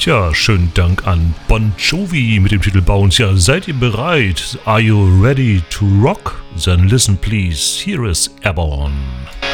Tja, schönen Dank an Bon Jovi mit dem Titel Bounce. Ja, seid ihr bereit? Are you ready to rock? Then listen please, here is Airborne.